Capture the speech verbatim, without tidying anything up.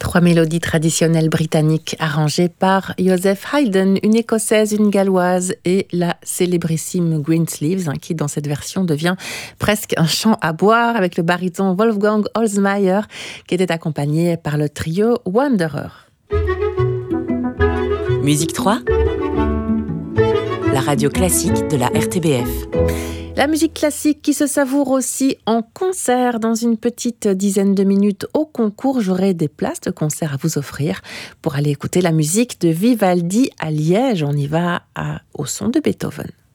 Trois mélodies traditionnelles britanniques arrangées par Joseph Haydn, une écossaise, une galloise et la célébrissime Greensleeves, hein, qui dans cette version devient presque un chant à boire avec le baryton Wolfgang Holzmeier qui était accompagné par le trio Wanderer. Musique trois, la radio classique de la R T B F. La musique classique qui se savoure aussi en concert. Dans une petite dizaine de minutes au concours, j'aurai des places de concert à vous offrir pour aller écouter la musique de Vivaldi à Liège. On y va à, au son de Beethoven.